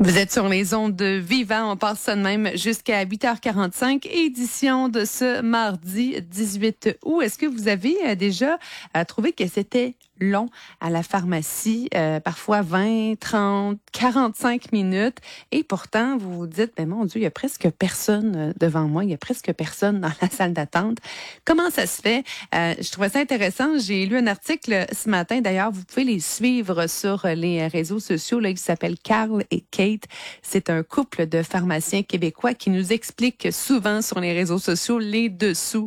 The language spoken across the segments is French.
Vous êtes sur les ondes de Vivant. On passe ça de même jusqu'à 8h45, édition de ce mardi 18 août. Est-ce que vous avez déjà trouvé que c'était long à la pharmacie, parfois 20, 30, 45 minutes, et pourtant vous vous dites, mais mon Dieu, il y a presque personne devant moi, il y a presque personne dans la salle d'attente. Comment ça se fait? Je trouvais ça intéressant. J'ai lu un article ce matin, d'ailleurs, vous pouvez les suivre sur les réseaux sociaux, là, qui s'appellent Carl et Kate. C'est un couple de pharmaciens québécois qui nous expliquent souvent sur les réseaux sociaux les dessous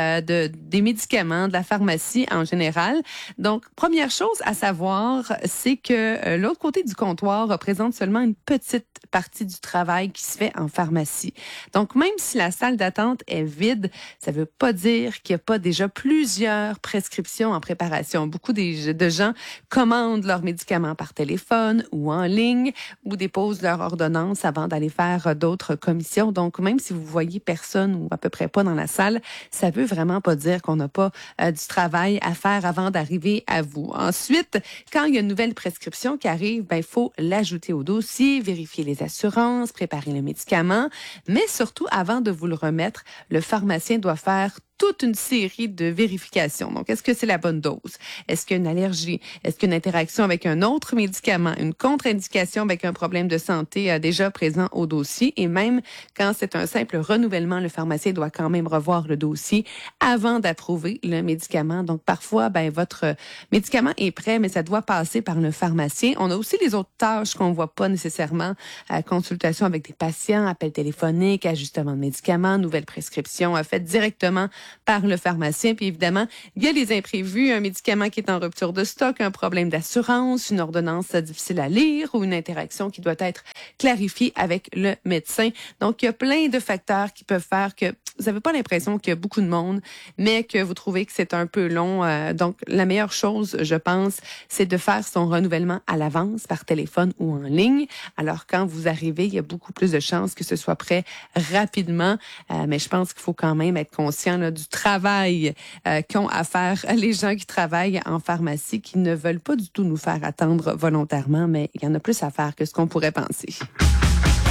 des médicaments, de la pharmacie en général. Donc, première chose à savoir, c'est que l'autre côté du comptoir représente seulement une petite partie du travail qui se fait en pharmacie. Donc, même si la salle d'attente est vide, ça ne veut pas dire qu'il n'y a pas déjà plusieurs prescriptions en préparation. Beaucoup de gens commandent leurs médicaments par téléphone ou en ligne ou déposent leur ordonnance avant d'aller faire d'autres commissions. Donc, même si vous voyez personne ou à peu près pas dans la salle, ça veut vraiment pas dire qu'on n'a pas du travail à faire avant d'arriver à vous. Ensuite, quand il y a une nouvelle prescription qui arrive, il faut l'ajouter au dossier, vérifier les assurances, préparer le médicament, mais surtout, avant de vous le remettre, le pharmacien doit faire toute une série de vérifications. Donc, est-ce que c'est la bonne dose? Est-ce qu'il y a une allergie? Est-ce qu'il y a une interaction avec un autre médicament? Une contre-indication avec un problème de santé déjà présent au dossier? Et même quand c'est un simple renouvellement, le pharmacien doit quand même revoir le dossier avant d'approuver le médicament. Donc, parfois, votre médicament est prêt, mais ça doit passer par le pharmacien. On a aussi les autres tâches qu'on voit pas nécessairement. Consultation avec des patients, appel téléphonique, ajustement de médicaments, nouvelles prescriptions faites directement par le pharmacien. Puis évidemment, il y a les imprévus, un médicament qui est en rupture de stock, un problème d'assurance, une ordonnance difficile à lire ou une interaction qui doit être clarifiée avec le médecin. Donc, il y a plein de facteurs qui peuvent faire que vous n'avez pas l'impression qu'il y a beaucoup de monde, mais que vous trouvez que c'est un peu long. Donc, la meilleure chose, je pense, c'est de faire son renouvellement à l'avance par téléphone ou en ligne. Alors, quand vous arrivez, il y a beaucoup plus de chances que ce soit prêt rapidement. Mais je pense qu'il faut quand même être conscient là, du travail qu'ont à faire les gens qui travaillent en pharmacie, qui ne veulent pas du tout nous faire attendre volontairement, mais il y en a plus à faire que ce qu'on pourrait penser.